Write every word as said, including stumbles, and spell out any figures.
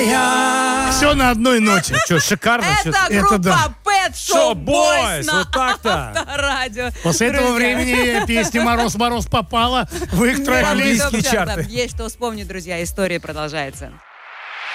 моя. Все на одной ноте. Что, шикарно? Это Чё- группа да. Pet Shop Boys на вот так-то. Авторадио. После этого Друзья. времени песня «Мороз-мороз» попала в их трек-лист. английский Есть чарты. Есть что вспомнить, друзья. История продолжается.